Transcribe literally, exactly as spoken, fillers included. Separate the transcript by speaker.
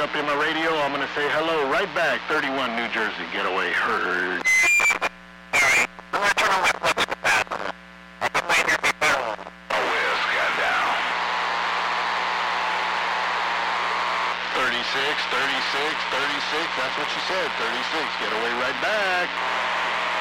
Speaker 1: up in my radio. I'm going to say hello right back. thirty-one New Jersey Getaway heard. thirty-six, thirty-six, thirty-six, that's what she said, thirty-six, Getaway right back.